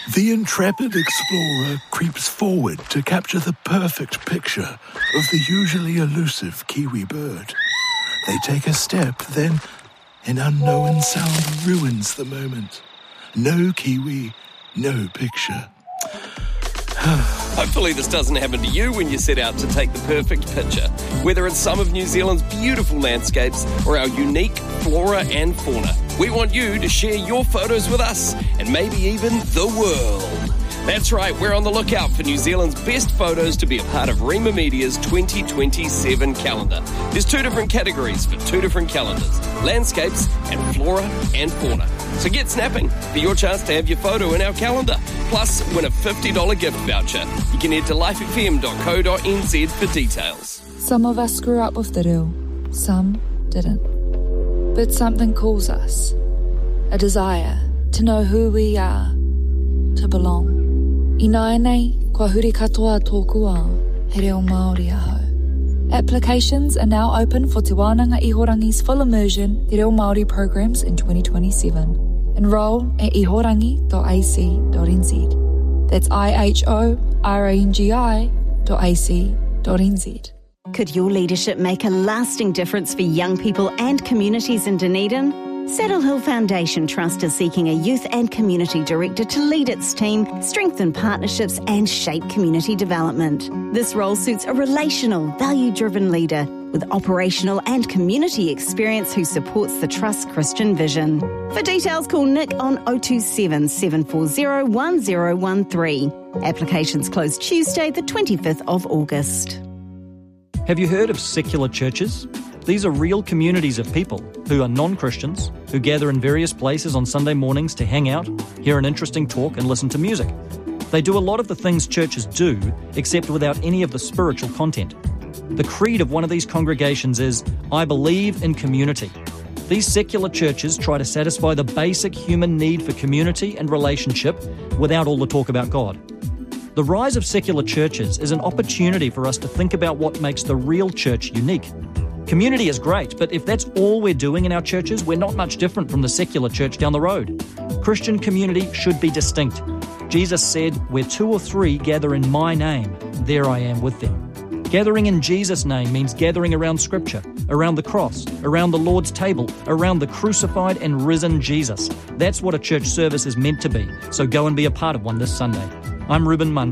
The intrepid explorer creeps forward to capture the perfect picture of the usually elusive kiwi bird. They take a step, then an unknown sound ruins the moment. No kiwi, no picture. Hopefully this doesn't happen to you when you set out to take the perfect picture, whether it's some of New Zealand's beautiful landscapes or our unique flora and fauna. We want you to share your photos with us and maybe even the world. That's right, we're on the lookout for New Zealand's best photos to be a part of Rima Media's 2027 calendar. There's 2 different categories for 2 different calendars, landscapes and flora and fauna. So get snapping for your chance to have your photo in our calendar. Plus, win a $50 gift voucher. You can head to lifefm.co.nz for details. Some of us grew up with the reo, some didn't. But something calls us, a desire to know who we are, to belong. I nai nei, kua huri katoa tōku ao, he reo Māori aho. Applications are now open for Te Wānanga Ihorangi's full immersion Te Reo Māori programs in 2027. Enroll at ihorangi.ac.nz. That's ihorangi.ac.nz. Could your leadership make a lasting difference for young people and communities in Dunedin? Saddle Hill Foundation Trust is seeking a youth and community director to lead its team, strengthen partnerships and shape community development. This role suits a relational, value-driven leader with operational and community experience who supports the Trust's Christian vision. For details, call Nick on 027 740 1013. Applications close Tuesday, the 25th of August. Have you heard of secular churches? These are real communities of people who are non-Christians, who gather in various places on Sunday mornings to hang out, hear an interesting talk and listen to music. They do a lot of the things churches do, except without any of the spiritual content. The creed of one of these congregations is, I believe in community. These secular churches try to satisfy the basic human need for community and relationship without all the talk about God. The rise of secular churches is an opportunity for us to think about what makes the real church unique. Community is great, but if that's all we're doing in our churches, we're not much different from the secular church down the road. Christian community should be distinct. Jesus said, where 2 or 3 gather in my name, there I am with them. Gathering in Jesus' name means gathering around Scripture, around the cross, around the Lord's table, around the crucified and risen Jesus. That's what a church service is meant to be, so go and be a part of one this Sunday. I'm Ruben Munn.